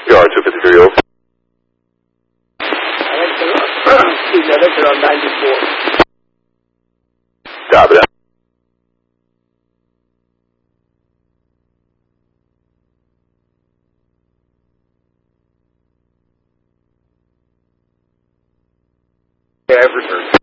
PR 253 over. Excuse me, I think they're on 94. Copy that. Yeah, I've returned.